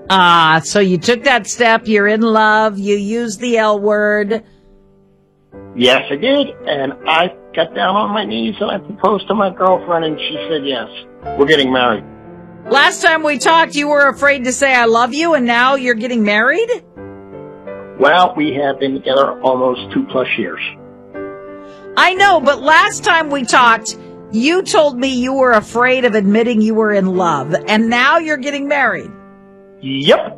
So you took that step. You're in love. You used the L word. Yes, I did. And I got down on my knees and I proposed to my girlfriend and she said yes. We're getting married. Last time we talked, you were afraid to say I love you, and now you're getting married? Well, we have been together almost 2+ years. I know, but last time we talked, you told me you were afraid of admitting you were in love, and now you're getting married. Yep.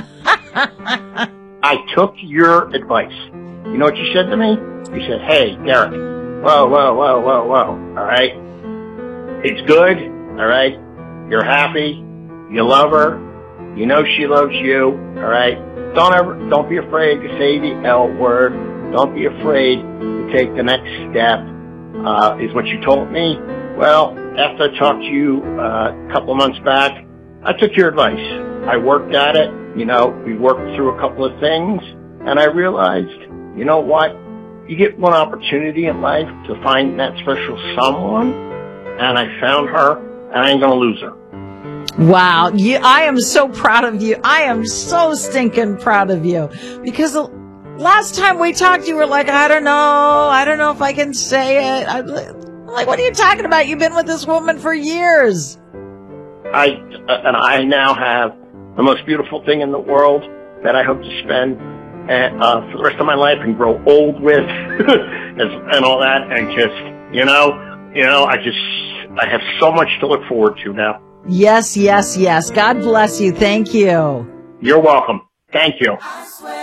I took your advice. You know what you said to me? You said, hey, Derek, whoa. All right. It's good. All right. You're happy. You love her. You know she loves you. All right. Don't be afraid to say the L word. Don't be afraid to take the next step, is what you told me. Well, after I talked to you a couple of months back, I took your advice. I worked at it. You know, we worked through a couple of things, and I realized, you know what? You get one opportunity in life to find that special someone, and I found her, and I ain't going to lose her. Wow. I am so proud of you. I am so stinking proud of you. Because the last time we talked, you were like, I don't know if I can say it. I'm like, what are you talking about? You've been with this woman for years. I now have the most beautiful thing in the world that I hope to spend for the rest of my life and grow old with and all that. And just, you know, I have so much to look forward to now. Yes. God bless you. Thank you. You're welcome. Thank you.